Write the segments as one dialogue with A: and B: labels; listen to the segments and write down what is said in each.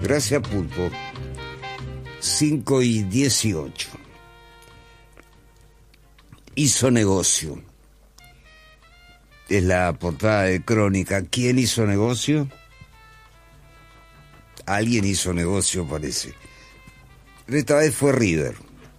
A: Gracias, Pulpo. 5:18. Hizo negocio. Es la portada de Crónica. ¿Quién hizo negocio? Alguien hizo negocio, parece. Pero esta vez fue River.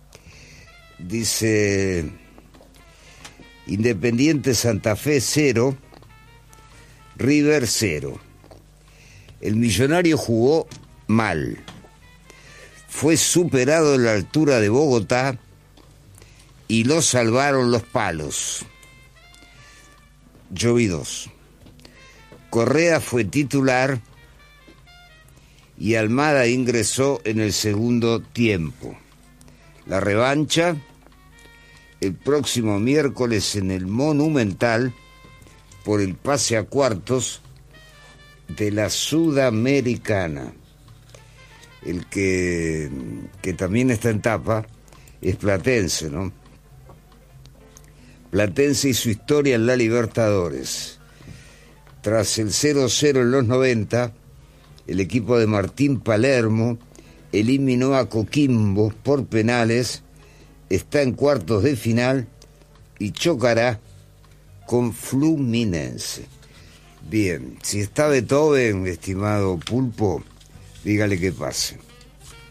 A: Dice: Independiente Santa Fe 0, River 0. El Millonario jugó mal. Fue superado en la altura de Bogotá y lo salvaron los palos. Yo vi 2. Correa fue titular y Almada ingresó en el segundo tiempo. La revancha el próximo miércoles en el Monumental por el pase a cuartos de la Sudamericana. El que también está en tapa es Platense, ¿no? Platense y su historia en la Libertadores. Tras el 0-0 en los 90, el equipo de Martín Palermo eliminó a Coquimbo por penales, está en cuartos de final y chocará con Fluminense. Bien, si está Beethoven, estimado Pulpo, dígale que pase.